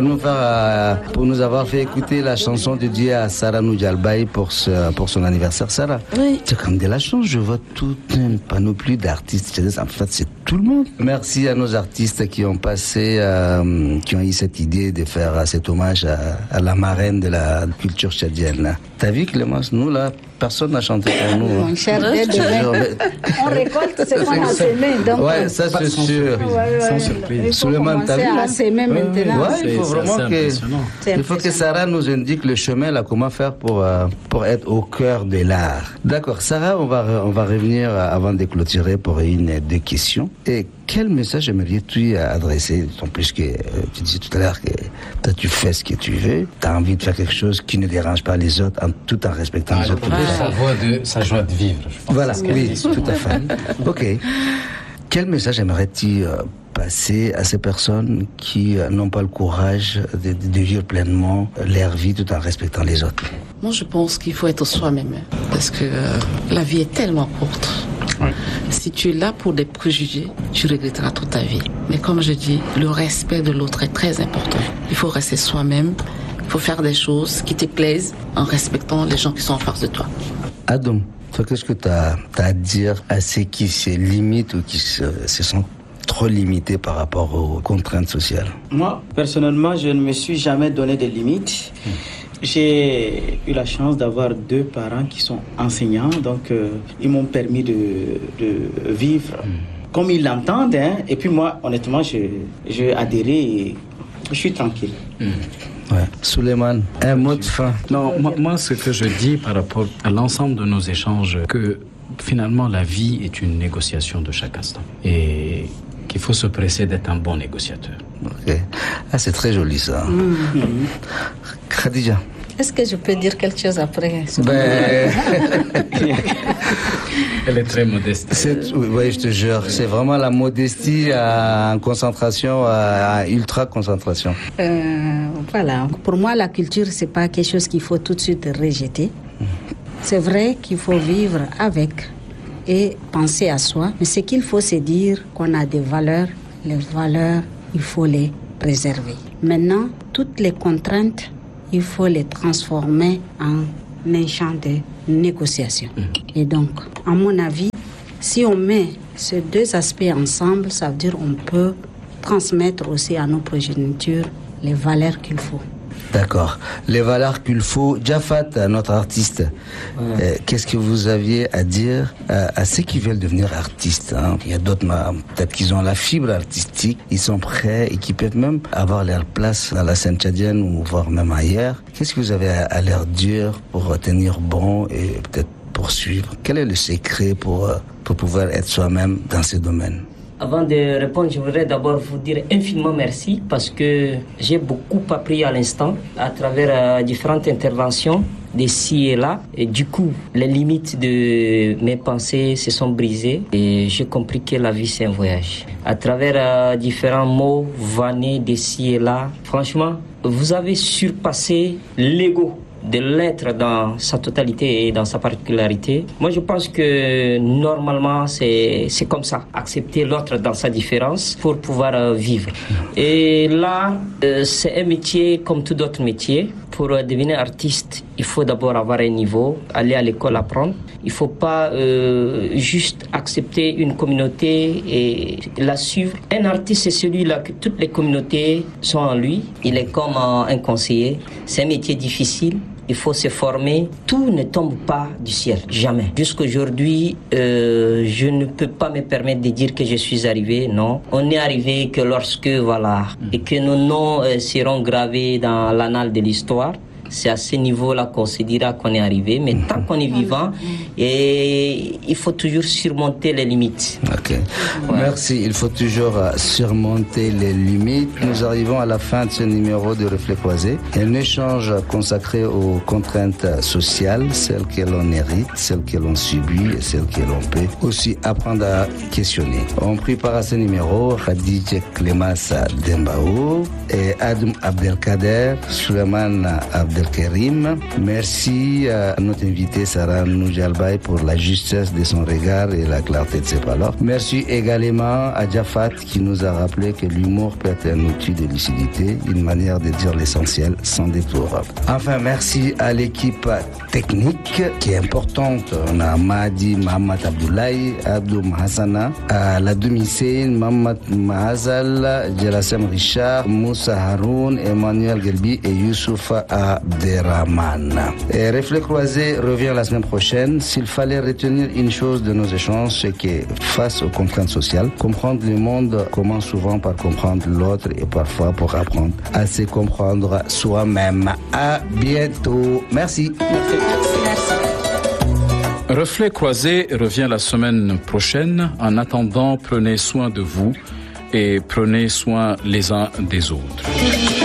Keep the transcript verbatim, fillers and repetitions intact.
nous faire, euh, pour nous avoir fait écouter la chanson dédiée à Sarah Noudialbaï pour, ce, pour son anniversaire. Sarah, oui. Tu as comme de la chance, je vois toute une panoplie d'artistes. En fait, c'est tout le monde. Merci à nos artistes qui ont passé, euh, qui ont eu cette idée de faire cet hommage à, à la marraine de la culture tchadienne. T'as vu, Clémence, nous là, personne n'a chanté pour nous. Mon hein. cher, dès demain, on récolte ce qu'on a semé. Donc, ouais, ça c'est sûr. Ouais, ouais, sans ouais. surprise. Il faut Suleiman, t'as vu, commencer là à s'aimer maintenant. Ouais, il faut C'est- vraiment c'est que, impressionnant. C'est il faut que impressionnant. Sarah nous indique le chemin là, comment faire pour euh, pour être au cœur de l'art. D'accord, Sarah, on va on va revenir euh, avant de clôturer pour une deux questions. Et quel message aimerais-tu adresser, en plus que euh, tu disais tout à l'heure que toi tu fais ce que tu veux, tu as envie de faire quelque chose qui ne dérange pas les autres, en, tout en respectant Ah, les je autres. propose sa joie de, sa joie de vivre. Je pense Voilà, que c'est ce qu'elle oui, dit souvent. tout à fait. Ok. Quel message aimerais-tu euh, passer à ces personnes qui euh, n'ont pas le courage de, de vivre pleinement leur vie tout en respectant les autres? Moi, je pense qu'il faut être soi-même, parce que euh, la vie est tellement courte. Oui. Si tu es là pour des préjugés, tu regretteras toute ta vie. Mais comme je dis, le respect de l'autre est très important. Il faut rester soi-même, il faut faire des choses qui te plaisent en respectant les gens qui sont en face de toi. Adam, toi, qu'est-ce que tu as à dire à ceux qui se limitent ou qui se, se sont trop limités par rapport aux contraintes sociales? Moi, personnellement, je ne me suis jamais donné de limites. Mmh. J'ai eu la chance d'avoir deux parents qui sont enseignants, donc euh, ils m'ont permis de, de vivre mmh. comme ils l'entendent. Hein. Et puis moi, honnêtement, je, je adhéré et je suis tranquille. Mmh. Ouais. Suleiman, un mot de fin. Non, moi, moi, ce que je dis par rapport à l'ensemble de nos échanges, que finalement la vie est une négociation de chaque instant. Et qu'il faut se presser d'être un bon négociateur. Ok. Ah, c'est très joli ça. Mmh. Khadija. Est-ce que je peux dire quelque chose après? Ben... Elle est très modeste. C'est, oui, je te jure, c'est vraiment la modestie à concentration, à ultra concentration. Euh, voilà. Pour moi, la culture, c'est pas quelque chose qu'il faut tout de suite rejeter. Mmh. C'est vrai qu'il faut vivre avec et penser à soi, mais ce qu'il faut, c'est dire qu'on a des valeurs. Les valeurs, il faut les préserver. Maintenant, toutes les contraintes, il faut les transformer en un champ de négociation. Mmh. Et donc, à mon avis, si on met ces deux aspects ensemble, ça veut dire qu'on peut transmettre aussi à nos progénitures les valeurs qu'il faut. D'accord. Les valeurs qu'il faut. Jafat, notre artiste, ouais. euh, qu'est-ce que vous aviez à dire euh, à ceux qui veulent devenir artistes, hein? Il y a d'autres, peut-être qu'ils ont la fibre artistique, ils sont prêts et qui peuvent même avoir leur place dans la scène tchadienne ou voire même ailleurs. Qu'est-ce que vous avez à, à leur dire pour tenir bon et peut-être poursuivre? Quel est le secret pour, pour pouvoir être soi-même dans ces domaines? Avant de répondre, je voudrais d'abord vous dire infiniment merci parce que j'ai beaucoup appris à l'instant à travers euh, différentes interventions d'ici et là. Et du coup, les limites de mes pensées se sont brisées et j'ai compris que la vie, c'est un voyage. À travers euh, différents mots vannés d'ici et là, franchement, vous avez surpassé l'ego de l'être dans sa totalité et dans sa particularité. Moi, je pense que normalement, c'est, c'est comme ça. Accepter l'autre dans sa différence pour pouvoir euh, vivre. Et là, euh, c'est un métier comme tout autre métier. Pour euh, devenir artiste, il faut d'abord avoir un niveau, aller à l'école apprendre. Il ne faut pas euh, juste accepter une communauté et la suivre. Un artiste, c'est celui-là que toutes les communautés sont en lui. Il est comme euh, un conseiller. C'est un métier difficile. Il faut se former. Tout ne tombe pas du ciel, jamais. Jusqu'aujourd'hui, euh, je ne peux pas me permettre de dire que je suis arrivé, non. On n'est arrivé que lorsque, voilà, et que nos noms euh, seront gravés dans l'annale de l'histoire. C'est à ce niveau-là qu'on se dira qu'on est arrivé. Mais tant qu'on est vivant, et il faut toujours surmonter les limites. Ok. Ouais. Merci. Il faut toujours surmonter les limites. Nous arrivons à la fin de ce numéro de Reflet Croisé. Un échange consacré aux contraintes sociales, celles que l'on hérite, celles que l'on subit et celles que l'on peut aussi apprendre à questionner. On prépare à ce numéro Khadija Clémence Dembao et Adam Abdelkader, Suleiman Abdelkader Abdelkerim. Merci à notre invité Sarah Noujalbaï pour la justesse de son regard et la clarté de ses paroles. Merci également à Jafat qui nous a rappelé que l'humour peut être un outil de lucidité, une manière de dire l'essentiel sans détour. Enfin, merci à l'équipe technique qui est importante. On a Mahdi Mohamed Abdoulaye, Abdou Hassana, à la demi-scène, Mohamed Mahazal, Jelassem Richard, Moussa Haroun, Emmanuel Gelbi et Youssouf Abderrahman. Et Reflet Croisé revient la semaine prochaine. S'il fallait retenir une chose de nos échanges, c'est que face aux contraintes sociales, comprendre le monde commence souvent par comprendre l'autre et parfois pour apprendre à se comprendre soi-même. À bientôt. Merci. Merci. Merci. Reflet Croisé revient la semaine prochaine. En attendant, prenez soin de vous et prenez soin les uns des autres.